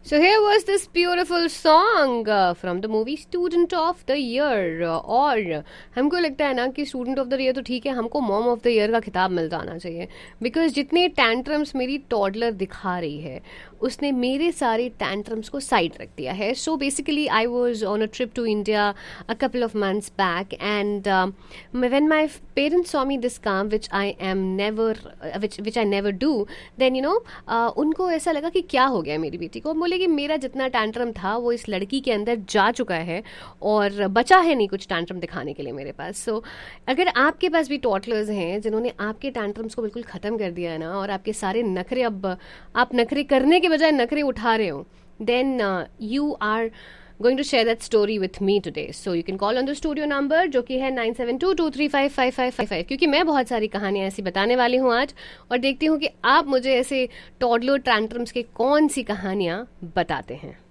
So here was this beautiful song from the movie Student of the Year. और हमको लगता है ना कि स्टूडेंट ऑफ द ईयर तो ठीक है, हमको मॉम ऑफ द ईयर का खिताब मिल जाना चाहिए, बिकॉज जितने टैंट्रम्स मेरी टॉडलर दिखा रही है उसने मेरे सारे टैंट्रम्स को साइड रख दिया है. So basically I was on a trip to India a couple of months back and when my parents saw me this calm, which I never do, then उनको ऐसा लगा कि क्या हो गया मेरी बेटी को. बोले कि मेरा जितना टैंट्रम था वो इस लड़की के अंदर जा चुका है और बचा है नहीं कुछ टैंट्रम दिखाने के लिए मेरे पास. सो अगर आपके पास भी टॉटलर्स हैं जिन्होंने आपके टैंट्रम्स को बिल्कुल ख़त्म कर दिया है ना, और आपके सारे नखरे, अब आप नखरे करने के बजाय नखरे उठा रहे हो, then you are going to share that story with me today. So you can call on the studio number जो कि है 9722355555, क्योंकि मैं बहुत सारी कहानियाँ ऐसी बताने वाली हूँ आज, और देखती हूँ कि आप मुझे ऐसे टॉडलर टैंट्रम्स के कौन सी कहानियाँ बताते हैं.